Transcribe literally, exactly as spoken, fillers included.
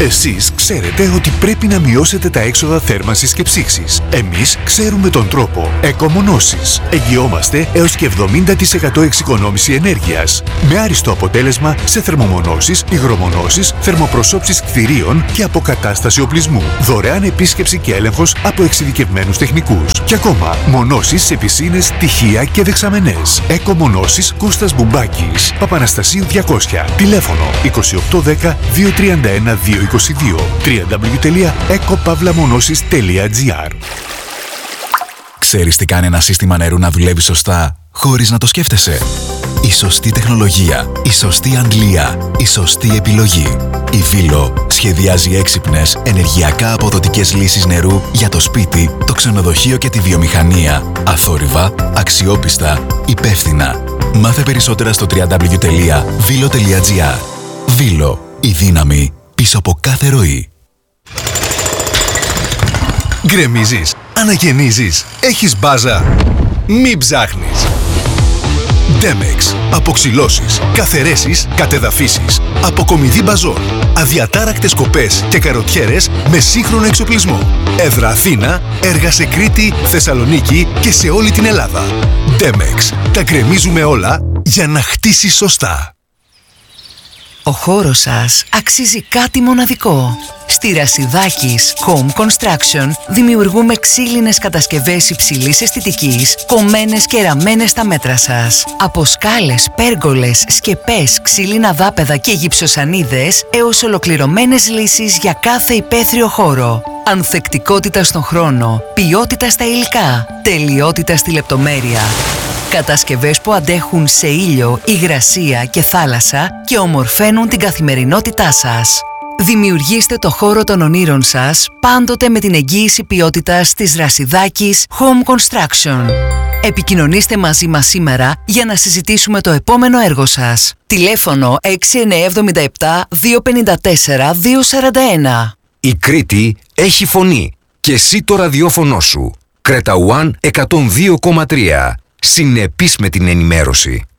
Εσείς ξέρετε ότι πρέπει να μειώσετε τα έξοδα θέρμανσης και ψήξης. Εμείς ξέρουμε τον τρόπο. Εκομονώσεις. Εγγυόμαστε έως και εβδομήντα τοις εκατό εξοικονόμηση ενέργειας. Με άριστο αποτέλεσμα σε θερμομονώσεις, υγρομονώσεις, θερμοπροσώψεις κτηρίων και αποκατάσταση οπλισμού. Δωρεάν επίσκεψη και έλεγχος από εξειδικευμένους τεχνικούς. Και ακόμα, μονώσεις σε πισίνες, τυχεία και δεξαμενές. Εκομονώσεις Κώστας Μπουμπάκης. Παπαναστασίου διακόσια. Τηλέφωνο είκοσι οκτώ δέκα δύο τριάντα ένα δύο είκοσι δύο. double-u double-u double-u τελεία εκοπαύλαμονώσεις τελεία τζι άρ. Ξέρεις τι κάνει ένα σύστημα νερού να δουλεύει σωστά, χωρίς να το σκέφτεσαι? Η σωστή τεχνολογία, η σωστή αντλία, η σωστή επιλογή. Η Βίλο σχεδιάζει έξυπνες, ενεργειακά αποδοτικές λύσεις νερού για το σπίτι, το ξενοδοχείο και τη βιομηχανία. Αθόρυβα, αξιόπιστα, υπεύθυνα. Μάθε περισσότερα στο double-u double-u double-u τελεία βίλο τελεία τζι άρ. Βίλο, η δύναμη πίσω από κάθε ροή. Γκρεμίζεις, αναγεννίζεις, έχεις μπάζα. Μην ψάχνεις. Ντέμεξ. Αποξυλώσεις, καθαιρέσεις, κατεδαφίσεις, αποκομιδή μπαζών, αδιατάρακτες κοπές και καροτιέρες με σύγχρονο εξοπλισμό. Έδρα Αθήνα, έργα σε Κρήτη, Θεσσαλονίκη και σε όλη την Ελλάδα. Ντέμεξ. Τα γκρεμίζουμε όλα για να χτίσεις σωστά. Ο χώρος σας αξίζει κάτι μοναδικό. Στη Ρασιδάκης Home Construction δημιουργούμε ξύλινες κατασκευές υψηλής αισθητικής, κομμένες και ραμμένες στα μέτρα σας. Από σκάλες, πέργολες, σκεπές, ξύλινα δάπεδα και γυψοσανίδες έως ολοκληρωμένες λύσεις για κάθε υπαίθριο χώρο. Ανθεκτικότητα στον χρόνο, ποιότητα στα υλικά, τελειότητα στη λεπτομέρεια. Κατασκευές που αντέχουν σε ήλιο, υγρασία και θάλασσα και ομορφαίνουν την καθημερινότητά σας. Δημιουργήστε το χώρο των ονείρων σας πάντοτε με την εγγύηση ποιότητας της Ρασιδάκης Home Construction. Επικοινωνήστε μαζί μας σήμερα για να συζητήσουμε το επόμενο έργο σας. Τηλέφωνο έξι εννιά επτά επτά δύο πέντε τέσσερα δύο τέσσερα ένα. Η Κρήτη έχει φωνή και εσύ το ραδιόφωνο σου. Κρέτα One εκατόν δύο κόμμα τρία. Συνεπής με την ενημέρωση.